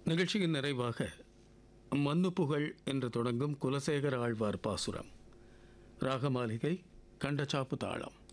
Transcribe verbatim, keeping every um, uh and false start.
நிகழ்ச்சியின் நிறைவாக மன்னு புகழ் என்று தொடங்கும் குலசேகர ஆழ்வார் பாசுரம். ராகமாளிகை கண்டச்சாப்பு தாளம்.